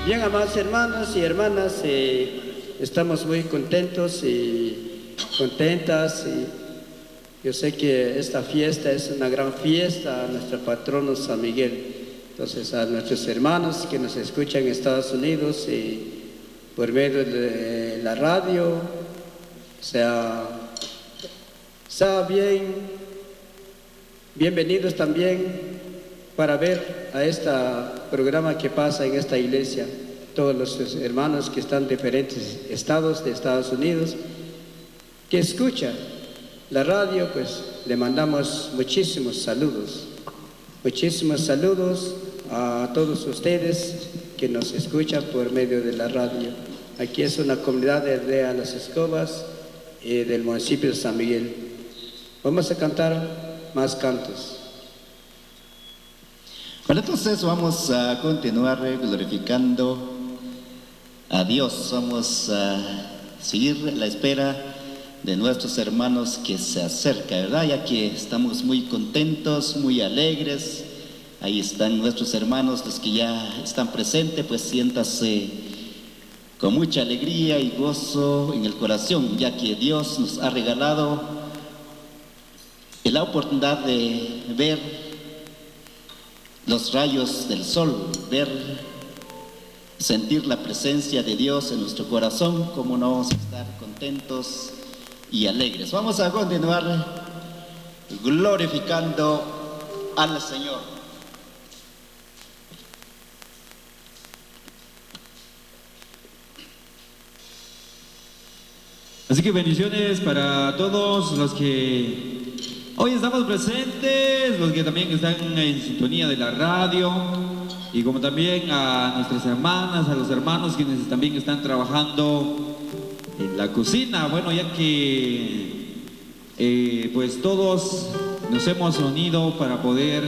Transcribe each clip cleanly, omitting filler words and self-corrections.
Bien, amados hermanos y hermanas, estamos muy contentos y contentas. Y yo sé que esta fiesta es una gran fiesta a nuestro patrono San Miguel. Entonces, a nuestros hermanos que nos escuchan en Estados Unidos y por medio de la radio, sea bienvenidos también para ver a este programa que pasa en esta iglesia. Todos los hermanos que están en diferentes estados de Estados Unidos, que escuchan la radio, pues le mandamos muchísimos saludos a todos ustedes que nos escuchan por medio de la radio. Aquí es una comunidad de Aldea Las Escobas del municipio de San Miguel. Vamos a cantar más cantos. Bueno, entonces vamos a continuar glorificando a Dios. Vamos a seguir la espera de nuestros hermanos que se acercan, ¿verdad? Ya que estamos muy contentos, muy alegres. Ahí están nuestros hermanos, los que ya están presentes, pues siéntase con mucha alegría y gozo en el corazón, ya que Dios nos ha regalado la oportunidad de ver los rayos del sol, sentir la presencia de Dios en nuestro corazón. Cómo no vamos a estar contentos y alegres. Vamos a continuar glorificando al Señor. Así que bendiciones para todos los que hoy estamos presentes, los que también están en sintonía de la radio, y como también a nuestras hermanas, a los hermanos quienes también están trabajando en la cocina. Bueno, ya que pues todos nos hemos unido para poder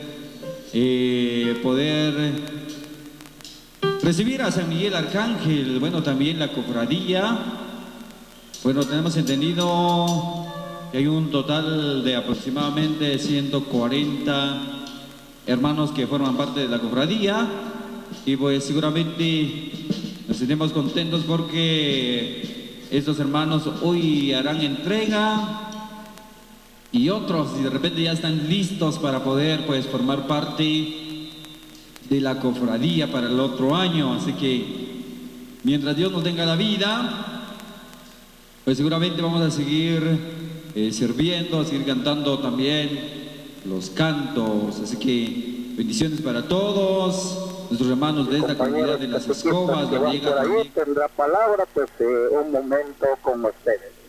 recibir a San Miguel Arcángel. Bueno, también la cofradía. Bueno, tenemos entendido que hay un total de aproximadamente 140 hermanos que forman parte de la cofradía, y pues seguramente nos sentimos contentos porque estos hermanos hoy harán entrega, y otros y de repente ya están listos para poder pues formar parte de la cofradía para el otro año. Así que mientras Dios nos tenga la vida, pues seguramente vamos a seguir sirviendo, a seguir cantando también los cantos. Así que bendiciones para todos nuestros hermanos de esta comunidad de Las Escobas. Por ahí tendrá palabra, pues un momento con ustedes.